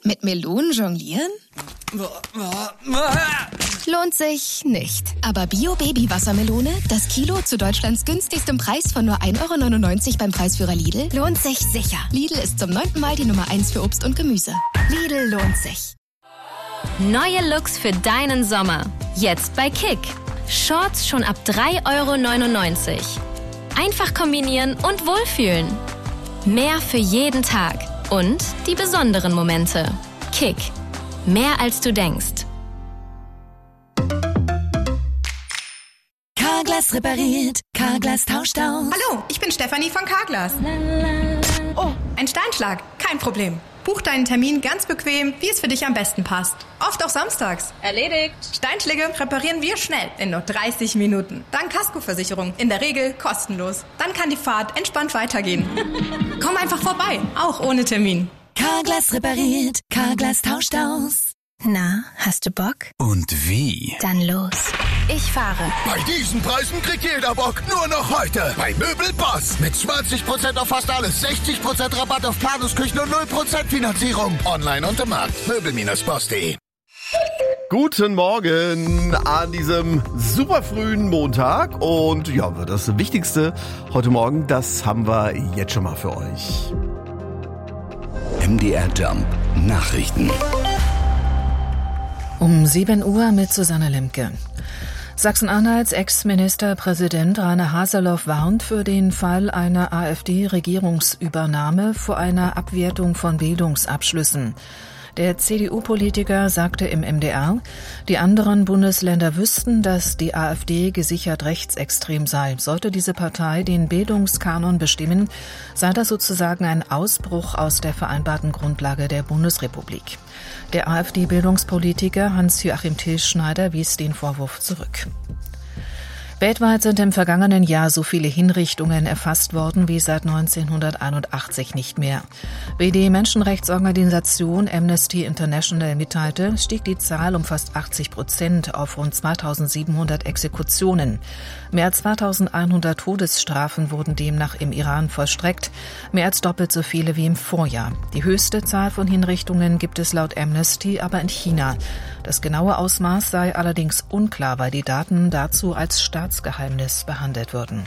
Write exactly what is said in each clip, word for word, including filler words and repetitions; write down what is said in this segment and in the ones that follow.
Mit Melonen jonglieren? Lohnt sich nicht. Aber Bio-Baby-Wassermelone, das Kilo zu Deutschlands günstigstem Preis von nur ein Euro neunundneunzig beim Preisführer Lidl, lohnt sich sicher. Lidl ist zum neunten Mal die Nummer eins für Obst und Gemüse. Lidl lohnt sich. Neue Looks für deinen Sommer. Jetzt bei Kick. Shorts schon ab drei Euro neunundneunzig. Einfach kombinieren und wohlfühlen. Mehr für jeden Tag. Und die besonderen Momente. Kick. Mehr als du denkst. Carglass repariert. Carglass tauscht aus. Hallo, ich bin Stefanie von Carglass. Oh, ein Steinschlag. Kein Problem. Buch deinen Termin ganz bequem, wie es für dich am besten passt. Oft auch samstags. Erledigt. Steinschläge reparieren wir schnell, in nur dreißig Minuten. Dank Kaskoversicherung. In der Regel kostenlos. Dann kann die Fahrt entspannt weitergehen. Komm einfach vorbei, auch ohne Termin. Carglass repariert. Carglass tauscht aus. Na, hast du Bock? Und wie? Dann los. Ich fahre. Bei diesen Preisen kriegt jeder Bock. Nur noch heute. Bei Möbelboss. Mit zwanzig Prozent auf fast alles. sechzig Prozent Rabatt auf Planungsküchen und null Prozent Finanzierung. Online und im Markt. Möbel Bindestrich boss punkt de. Guten Morgen an diesem super frühen Montag. Und ja, das Wichtigste heute Morgen, das haben wir jetzt schon mal für euch. M D R Jump Nachrichten. Um sieben Uhr mit Susanne Lemke. Sachsen-Anhalts Ex-Ministerpräsident Rainer Haseloff warnt für den Fall einer AfD-Regierungsübernahme vor einer Abwertung von Bildungsabschlüssen. Der C D U-Politiker sagte im M D R, die anderen Bundesländer wüssten, dass die AfD gesichert rechtsextrem sei. Sollte diese Partei den Bildungskanon bestimmen, sei das sozusagen ein Ausbruch aus der vereinbarten Grundlage der Bundesrepublik. Der AfD-Bildungspolitiker Hans-Joachim Tilschneider wies den Vorwurf zurück. Weltweit sind im vergangenen Jahr so viele Hinrichtungen erfasst worden wie seit neunzehnhunderteinundachtzig nicht mehr. Wie die Menschenrechtsorganisation Amnesty International mitteilte, stieg die Zahl um fast achtzig Prozent auf rund zweitausendsiebenhundert Exekutionen. Mehr als zweitausendeinhundert Todesstrafen wurden demnach im Iran vollstreckt, mehr als doppelt so viele wie im Vorjahr. Die höchste Zahl von Hinrichtungen gibt es laut Amnesty aber in China. Das genaue Ausmaß sei allerdings unklar, weil die Daten dazu als Staatsgeheimnis behandelt würden.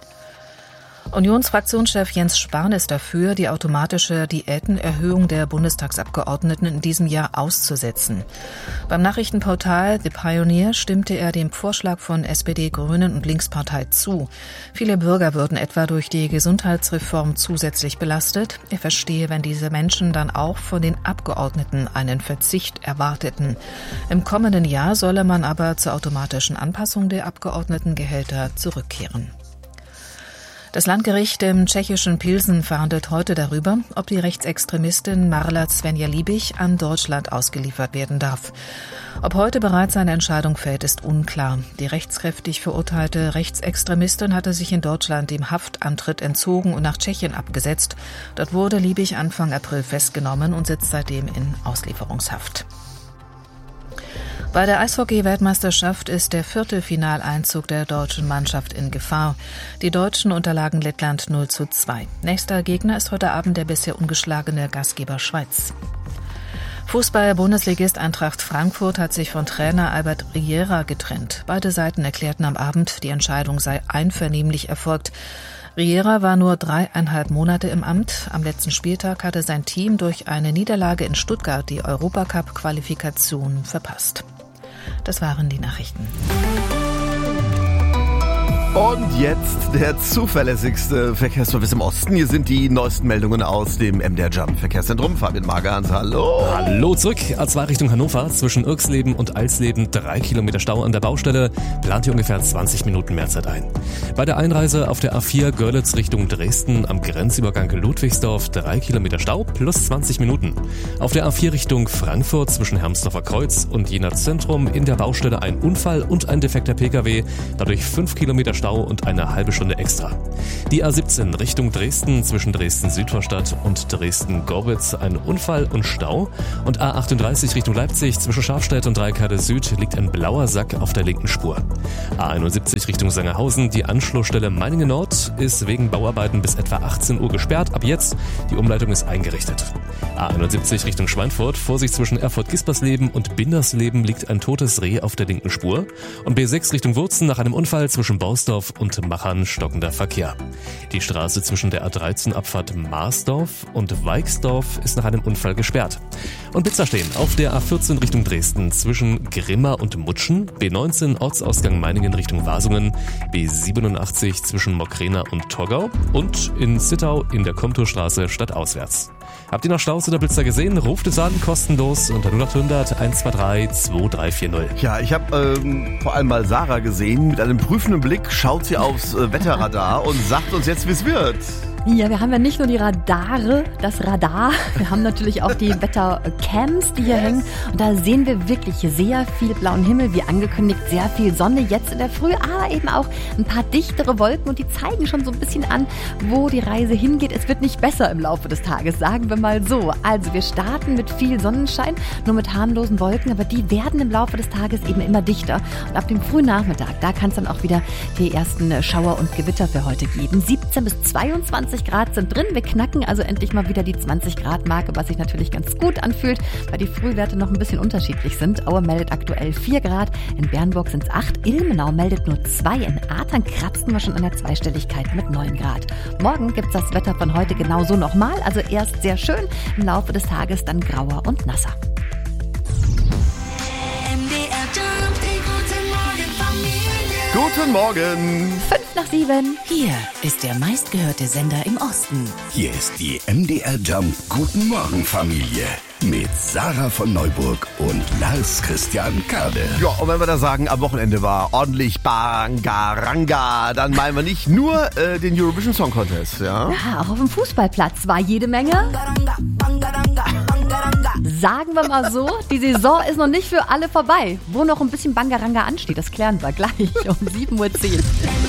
Unionsfraktionschef Jens Spahn ist dafür, die automatische Diätenerhöhung der Bundestagsabgeordneten in diesem Jahr auszusetzen. Beim Nachrichtenportal The Pioneer stimmte er dem Vorschlag von S P D, Grünen und Linkspartei zu. Viele Bürger würden etwa durch die Gesundheitsreform zusätzlich belastet. Er verstehe, wenn diese Menschen dann auch von den Abgeordneten einen Verzicht erwarteten. Im kommenden Jahr solle man aber zur automatischen Anpassung der Abgeordnetengehälter zurückkehren. Das Landgericht im tschechischen Pilsen verhandelt heute darüber, ob die Rechtsextremistin Marla Svenja-Liebig an Deutschland ausgeliefert werden darf. Ob heute bereits eine Entscheidung fällt, ist unklar. Die rechtskräftig verurteilte Rechtsextremistin hatte sich in Deutschland dem Haftantritt entzogen und nach Tschechien abgesetzt. Dort wurde Liebig Anfang April festgenommen und sitzt seitdem in Auslieferungshaft. Bei der Eishockey-Weltmeisterschaft ist der Viertelfinaleinzug der deutschen Mannschaft in Gefahr. Die Deutschen unterlagen Lettland null zu zwei. Nächster Gegner ist heute Abend der bisher ungeschlagene Gastgeber Schweiz. Fußball-Bundesligist Eintracht Frankfurt hat sich von Trainer Albert Riera getrennt. Beide Seiten erklärten am Abend, die Entscheidung sei einvernehmlich erfolgt. Riera war nur dreieinhalb Monate im Amt. Am letzten Spieltag hatte sein Team durch eine Niederlage in Stuttgart die Europacup-Qualifikation verpasst. Das waren die Nachrichten. Und jetzt der zuverlässigste Verkehrsservice im Osten. Hier sind die neuesten Meldungen aus dem M D R Jump Verkehrszentrum. Fabian Magerhans, hallo. Hallo zurück. A zwei Richtung Hannover, zwischen Irksleben und Alsleben, drei Kilometer Stau an der Baustelle. Plant ihr ungefähr zwanzig Minuten mehr Zeit ein. Bei der Einreise auf der A vier Görlitz Richtung Dresden am Grenzübergang Ludwigsdorf, drei Kilometer Stau plus zwanzig Minuten. Auf der A vier Richtung Frankfurt zwischen Hermsdorfer Kreuz und Jena Zentrum in der Baustelle ein Unfall und ein defekter Pkw. Dadurch fünf Kilometer Stau und eine halbe Stunde extra. Die A siebzehn Richtung Dresden zwischen Dresden-Südvorstadt und Dresden-Gorbitz ein Unfall und Stau. Und A achtunddreißig Richtung Leipzig zwischen Schafstedt und Dreikade Süd liegt ein blauer Sack auf der linken Spur. A einundsiebzig Richtung Sangerhausen, die Anschlussstelle Meiningen Nord ist wegen Bauarbeiten bis etwa achtzehn Uhr gesperrt. Ab jetzt, die Umleitung ist eingerichtet. A einundsiebzig Richtung Schweinfurt, Vorsicht zwischen Erfurt-Gispersleben und Bindersleben liegt ein totes Reh auf der linken Spur. Und B sechs Richtung Wurzen nach einem Unfall zwischen Bausdorf und Machern stockender Verkehr. Die Straße zwischen der A dreizehn Abfahrt Marsdorf und Weixdorf ist nach einem Unfall gesperrt. Und Blitzer stehen auf der A vierzehn Richtung Dresden zwischen Grimma und Mutschen, B neunzehn Ortsausgang Meiningen Richtung Wasungen, B siebenundachtzig zwischen Mockrena und Torgau und in Zittau in der Komturstraße stadtauswärts. Habt ihr noch Staus oder Blitzer gesehen? Ruft es an, kostenlos unter null acht hundert eins zwei drei zwei drei vier null. Ja, ich habe ähm, vor allem mal Sarah gesehen. Mit einem prüfenden Blick schaut sie aufs äh, Wetterradar und sagt uns jetzt, wie es wird. Ja, wir haben ja nicht nur die Radare, das Radar, wir haben natürlich auch die Wettercams, die hier yes. hängen. Und da sehen wir wirklich sehr viel blauen Himmel, wie angekündigt, sehr viel Sonne jetzt in der Früh, aber eben auch ein paar dichtere Wolken und die zeigen schon so ein bisschen an, wo die Reise hingeht. Es wird nicht besser im Laufe des Tages, sagen wir mal so. Also wir starten mit viel Sonnenschein, nur mit harmlosen Wolken, aber die werden im Laufe des Tages eben immer dichter. Und ab dem frühen Nachmittag, da kann es dann auch wieder die ersten Schauer und Gewitter für heute geben. siebzehn bis zweiundzwanzig Grad sind drin. Wir knacken also endlich mal wieder die zwanzig Grad Marke, was sich natürlich ganz gut anfühlt, weil die Frühwerte noch ein bisschen unterschiedlich sind. Aue meldet aktuell vier Grad, in Bernburg sind es acht, Ilmenau meldet nur zwei, in Artern kratzen wir schon an der Zweistelligkeit mit neun Grad. Morgen gibt es das Wetter von heute genauso nochmal, also erst sehr schön, im Laufe des Tages dann grauer und nasser. Guten Morgen. Fünf nach sieben. Hier ist der meistgehörte Sender im Osten. Hier ist die M D R Jump Guten Morgen Familie mit Sarah von Neuburg und Lars Christian Kade. Ja, und wenn wir da sagen, am Wochenende war ordentlich Bangaranga, dann meinen wir nicht nur äh, den Eurovision Song Contest, ja? Ja, auch auf dem Fußballplatz war jede Menge. Bangaranga, Bangaranga, Bangaranga. Sagen wir mal so, die Saison ist noch nicht für alle vorbei. Wo noch ein bisschen Bangaranga ansteht, das klären wir gleich um sieben Uhr zehn.